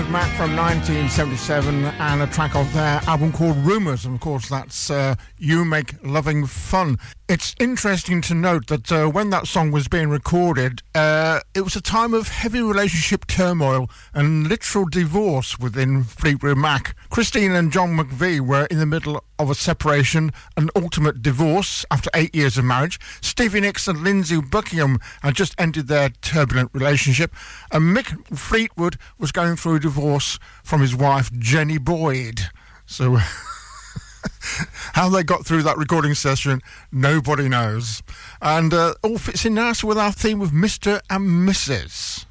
Fleetwood Mac from 1977 and a track off their album called Rumours, and of course that's You Make Loving Fun. It's interesting to note that when that song was being recorded, it was a time of heavy relationship turmoil and literal divorce within Fleetwood Mac. Christine and John McVie were in the middle of a separation, an ultimate divorce after 8 years of marriage. Stevie Nicks and Lindsey Buckingham had just ended their turbulent relationship, and Mick Fleetwood was going through a divorce from his wife Jenny Boyd. So how they got through that recording session, nobody knows. And all fits in nicely with our theme of Mr. and Mrs.